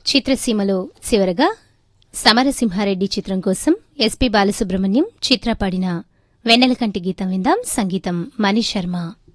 చిత్రసీమలో చివరగా సమరసింహారెడ్డి చిత్రం కోసం ఎస్పి బాలసుబ్రహ్మణ్యం చిత్ర పాడిన వెన్నెలకంటి గీతం విందాం. సంగీతం మనీష్ శర్మ.